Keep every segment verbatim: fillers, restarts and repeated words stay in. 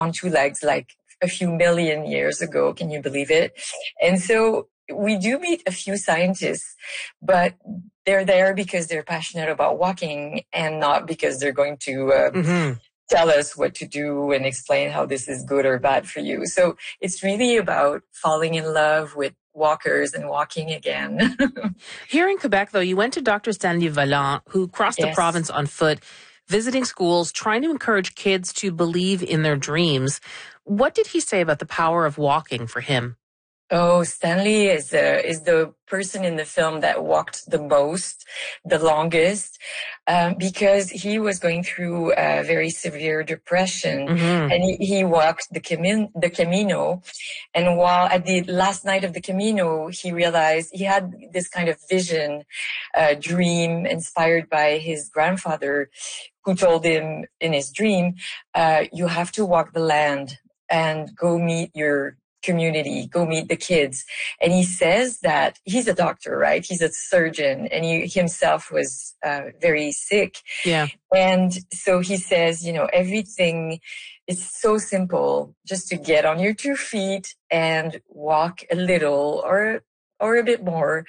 on two legs like a few million years ago. Can you believe it? And so we do meet a few scientists, but they're there because they're passionate about walking and not because they're going to uh, mm-hmm. tell us what to do and explain how this is good or bad for you. So it's really about falling in love with walkers and walking again. Here in Quebec, though, you went to Doctor Stanley Vallant, who crossed yes. the province on foot, visiting schools, trying to encourage kids to believe in their dreams. What did he say about the power of walking for him? Oh, Stanley is uh, is the person in the film that walked the most, the longest, um, because he was going through a very severe depression, mm-hmm. and he, he walked the Camino, the Camino. And while at the last night of the Camino, he realized he had this kind of vision, uh, dream inspired by his grandfather, who told him in his dream, uh, "You have to walk the land and go meet your community, go meet the kids." And he says that he's a doctor, right? He's a surgeon, and he himself was uh, very sick. Yeah. And so he says, you know, everything is so simple, just to get on your two feet and walk a little or or a bit more,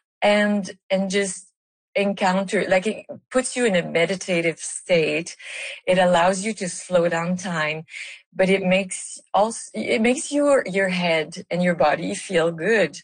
and and just encounter, like, it puts you in a meditative state. It allows you to slow down time, but it makes also, it makes your, your head and your body feel good.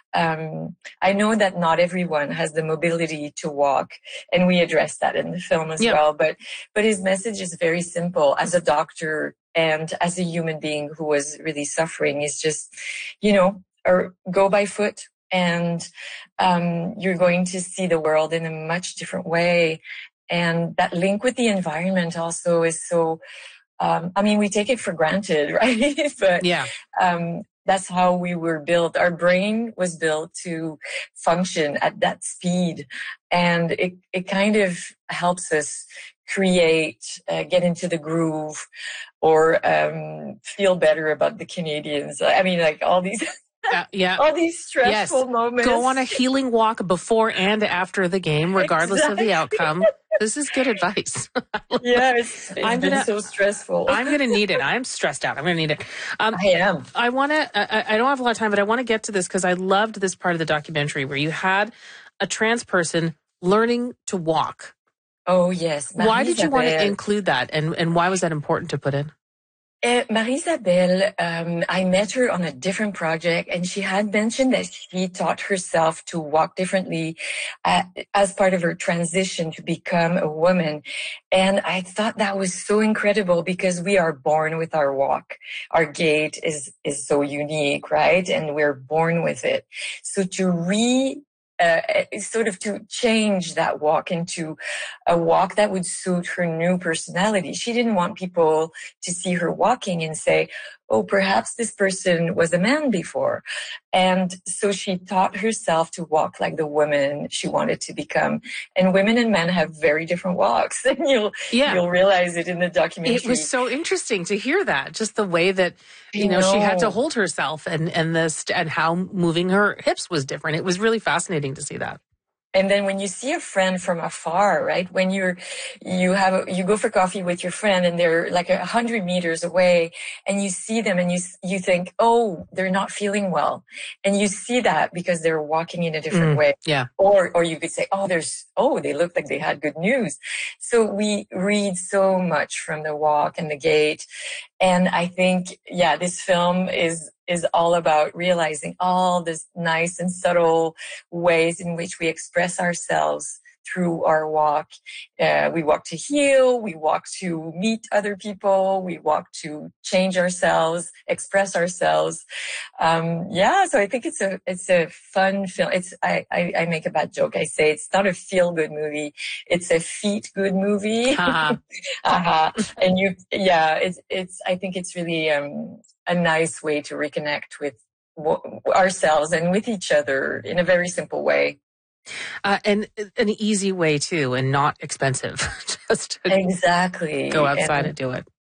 Um, I know that not everyone has the mobility to walk, and we address that in the film as yeah. well, but, but his message is very simple. As a doctor and as a human being who was really suffering, is just, you know, or go by foot. And um, you're going to see the world in a much different way. And that link with the environment also is so, um, I mean, we take it for granted, right? But yeah. um, that's how we were built. Our brain was built to function at that speed. And it, it kind of helps us create, uh, get into the groove, or um, feel better about the Canadians. I mean, like all these... Uh, yeah. All these stressful yes. moments. Go on a healing walk before and after the game, regardless exactly. of the outcome. This is good advice. yeah, it's, it's I'm been gonna, so stressful. I'm going to need it. I'm stressed out. I'm going to need it. Um, I am. I want to, I, I don't have a lot of time, but I want to get to this because I loved this part of the documentary where you had a trans person learning to walk. Oh, yes. Marie why did you want to include that? And, and why was that important to put in? Uh, Marie-Isabelle, um, I met her on a different project, and she had mentioned that she taught herself to walk differently uh, as part of her transition to become a woman. And I thought that was so incredible, because we are born with our walk. Our gait is, is so unique, right? And we're born with it. So to re Uh, sort of to change that walk into a walk that would suit her new personality. She didn't want people to see her walking and say, oh, perhaps this person was a man before. And so she taught herself to walk like the woman she wanted to become. And women and men have very different walks. And you'll, yeah. you'll realize it in the documentary. It was so interesting to hear that, just the way that, you know, know, she had to hold herself, and, and this, and how moving her hips was different. It was really fascinating to see that. And then when you see a friend from afar, right? When you're, you have, a, you go for coffee with your friend, and they're like a hundred meters away, and you see them, and you, you think, oh, they're not feeling well. And you see that because they're walking in a different mm, way. Yeah. Or, or you could say, oh, there's, oh, they look like they had good news. So we read so much from the walk and the gait. And I think, yeah, this film is, is all about realizing all this nice and subtle ways in which we express ourselves through our walk. Uh, we walk to heal, we walk to meet other people, we walk to change ourselves, express ourselves. Um, yeah, so I think it's a, it's a fun film. It's, I, I, I make a bad joke. I say it's not a feel-good movie. It's a feet-good movie. Uh-huh. uh-huh. And you, yeah, it's, it's, I think it's really, um, a nice way to reconnect with w- ourselves and with each other in a very simple way. Uh, and an easy way too, and not expensive. Just to exactly go outside and, and do it.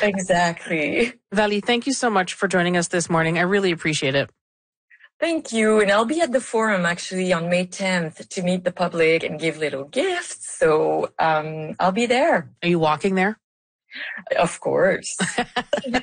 Exactly. Vali, thank you so much for joining us this morning. I really appreciate it. Thank you. And I'll be at the forum actually on May tenth to meet the public and give little gifts. So um, I'll be there. Are you walking there? Of course.